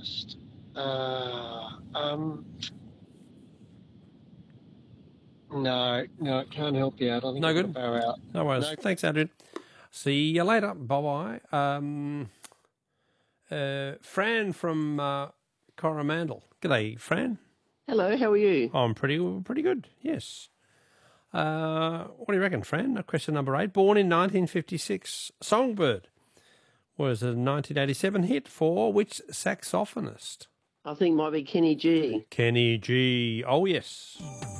saxophonist. No, it can't help you out. I think No I'm good? going to bow out. No worries. No. Thanks, Adrian. See you later. Bye-bye. Fran from Coromandel. G'day, Fran. Hello, how are you? I'm pretty good, yes. What do you reckon, Fran? Question number 8. Born in 1956, Songbird was a 1987 hit for which saxophonist? I think it might be Kenny G. Kenny G. Oh, yes.